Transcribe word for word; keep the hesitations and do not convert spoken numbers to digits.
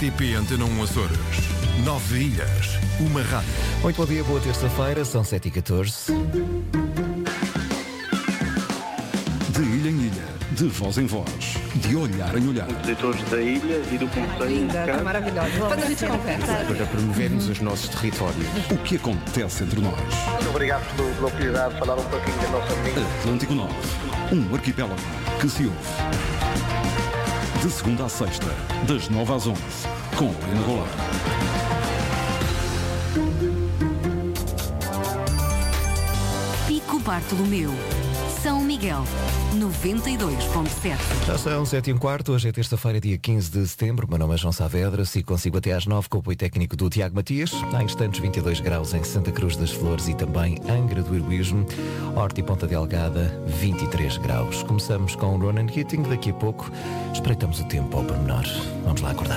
R T P Antena um Açores. Nove ilhas, uma rádio. Muito bom dia, boa terça-feira, são sete e catorze. De ilha em ilha, de voz em voz, de olhar em olhar. Os editores da ilha e do Conselho. Linda, está maravilhosa. Quando a gente conversa. Para promovermos os nossos territórios. O que acontece entre nós. Muito obrigado pela oportunidade de falar um pouquinho da nossa amiga. Atlântico Norte, um arquipélago que se ouve. De segunda à sexta, das nove às onze, com Helena Goulart. Pico Bartolomeu, São Miguel, noventa e dois ponto sete. Já são sete e um quarto, hoje é terça-feira, dia quinze de setembro. Meu nome é João Saavedra, e consigo até às nove com o apoio técnico do Tiago Matias. Há instantes vinte e dois graus em Santa Cruz das Flores e também Angra do Heroísmo. Horta e Ponta Delgada, vinte e três graus. Começamos com o Ronan Keating, daqui a pouco espreitamos o tempo ao pormenor. Vamos lá acordar.